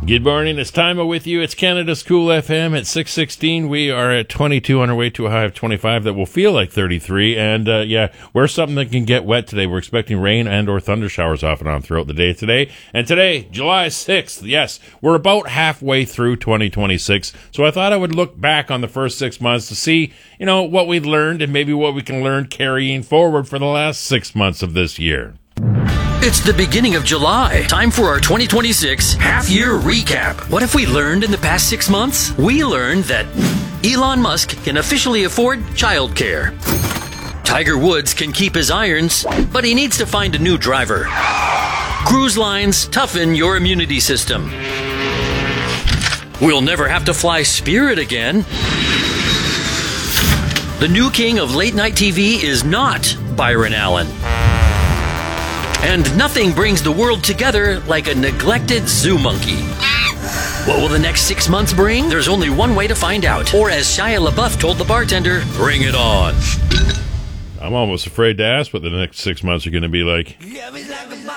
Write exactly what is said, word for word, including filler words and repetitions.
Good morning. It's Time with you. It's Canada's Cool F M at six sixteen. We are at twenty-two on our way to a high of twenty-five that will feel like thirty-three. And, uh, yeah, wear something that can get wet today. We're expecting rain and or thunder showers off and on throughout the day today. And today, July sixth, yes, we're about halfway through twenty twenty-six. So I thought I would look back on the first six months to see, you know, what we learned and maybe what we can learn carrying forward for the last six months of this year. It's the beginning of July. Time for our twenty twenty-six half-year recap. What have we learned in the past six months? We learned that Elon Musk can officially afford childcare. Tiger Woods can keep his irons, but he needs to find a new driver. Cruise lines toughen your immunity system. We'll never have to fly Spirit again. The new king of late-night T V is not Byron Allen. And nothing brings the world together like a neglected zoo monkey. What will the next six months bring? There's only one way to find out. Or as Shia LaBeouf told the bartender, bring it on. I'm almost afraid to ask what the next six months are going to be like.